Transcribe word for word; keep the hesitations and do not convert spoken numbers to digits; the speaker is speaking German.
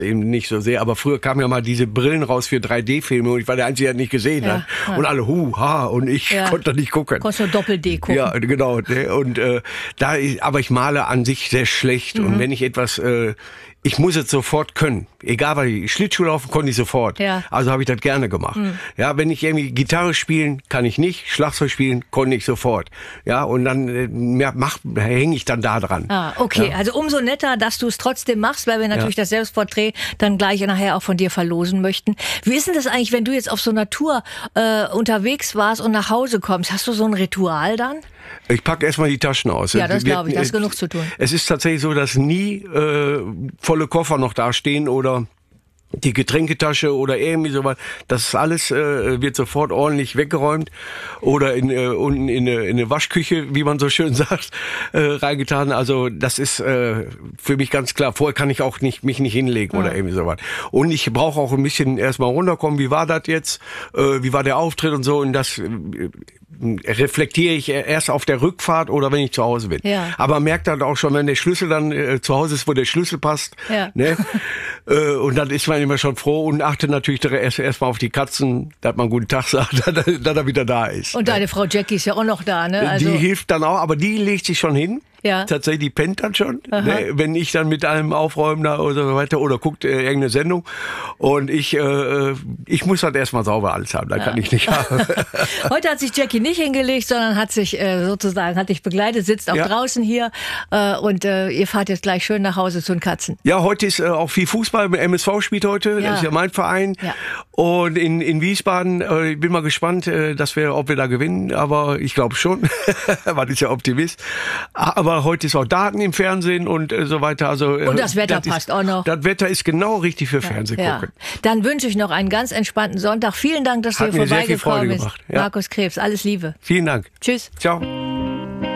eben nicht so sehr, aber früher kamen ja mal diese Brillen raus für drei D-Filme und ich war der Einzige, der nicht gesehen ja, hat. Ja. Und alle, hu, ha, und ich ja. konnte nicht gucken. Konntest nur Doppel-D gucken. Ja, genau. Und äh, da, aber ich male an sich sehr schlecht. Mhm. Und wenn ich etwas, äh, ich muss es sofort können. Egal, weil ich Schlittschuh laufen konnte ich sofort. Ja. Also habe ich das gerne gemacht. Mhm. Ja, wenn ich irgendwie Gitarre spielen, kann ich nicht. Schlagzeug spielen, konnte ich sofort. Ja, und dann äh, hänge ich dann da dran. Ah, okay. Ja. Also umso netter, dass du es trotzdem machst, weil wir natürlich ja. das Selbstporträt dann gleich nachher auch von dir verlosen möchten. Wie ist denn das eigentlich, wenn du jetzt auf so einer Tour äh, unterwegs warst und nach Hause kommst? Hast du so ein Ritual dann? Ich packe erstmal die Taschen aus. Ja, das glaube ich, da ist genug zu tun. Es ist tatsächlich so, dass nie äh, volle Koffer noch da stehen oder die Getränketasche oder irgendwie sowas. Das alles äh, wird sofort ordentlich weggeräumt oder in, äh, unten in eine, in eine Waschküche, wie man so schön sagt, äh, reingetan. Also das ist äh, für mich ganz klar. Vorher kann ich auch nicht mich nicht hinlegen ja. oder irgendwie sowas. Und ich brauche auch ein bisschen erstmal runterkommen. Wie war das jetzt? Äh, wie war der Auftritt und so? Und das äh, reflektiere ich erst auf der Rückfahrt oder wenn ich zu Hause bin. Ja. Aber merkt dann auch schon, wenn der Schlüssel dann äh, zu Hause ist, wo der Schlüssel passt. Ja. Ne? äh, und dann ist man immer schon froh und achtet natürlich erst erstmal auf die Katzen, dass man guten Tag sagt, dass er wieder da ist. Und deine Frau Jackie ist ja auch noch da, ne? Also die hilft dann auch, aber die legt sich schon hin. Ja. Tatsächlich, die pennt dann schon, ne, wenn ich dann mit einem aufräumen da oder so weiter oder guckt äh, irgendeine Sendung und ich äh, ich muss halt erstmal sauber alles haben, dann ja. kann ich nicht haben. Heute hat sich Jackie nicht hingelegt, sondern hat sich äh, sozusagen, hat dich begleitet, sitzt auch ja. draußen hier äh, und äh, ihr fahrt jetzt gleich schön nach Hause zu den Katzen. Ja, heute ist äh, auch viel Fußball, M S V spielt heute, ja. das ist ja mein Verein ja. und in in Wiesbaden, äh, ich bin mal gespannt, äh, dass wir, ob wir da gewinnen, aber ich glaube schon, man ist ja Optimist, aber heute ist auch Daten im Fernsehen und äh, so weiter. Also, äh, und das Wetter das passt ist, auch noch. Das Wetter ist genau richtig für ja, Fernsehen ja. gucken. Dann wünsche ich noch einen ganz entspannten Sonntag. Vielen Dank, dass Hat du hier vorbeigekommen bist. Ja. Markus Krebs, alles Liebe. Vielen Dank. Tschüss. Ciao.